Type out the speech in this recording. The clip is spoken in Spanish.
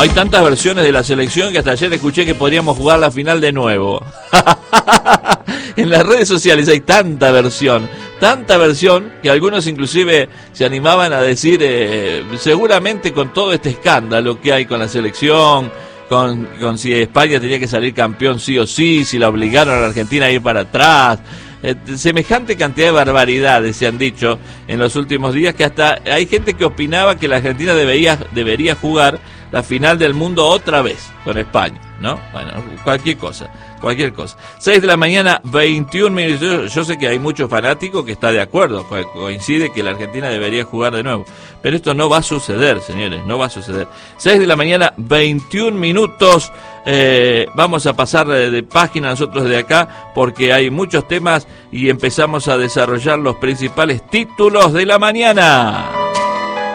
Hay tantas versiones de la selección que hasta ayer escuché que podríamos jugar la final de nuevo. En las redes sociales hay tanta versión que algunos inclusive se animaban a decir, seguramente con todo este escándalo que hay con la selección, con si España tenía que salir campeón sí o sí, si la obligaron a la Argentina a ir para atrás. Semejante cantidad de barbaridades se han dicho en los últimos días que hasta hay gente que opinaba que la Argentina debería jugar la final del mundo otra vez con España, ¿no? Bueno, cualquier cosa. 6 de la mañana, 21 minutos. Yo sé que hay muchos fanáticos que están de acuerdo, coincide que la Argentina debería jugar de nuevo, pero esto no va a suceder, señores, no va a suceder. 6 de la mañana, 21 minutos. Vamos a pasar de página nosotros de acá porque hay muchos temas y empezamos a desarrollar los principales títulos de la mañana.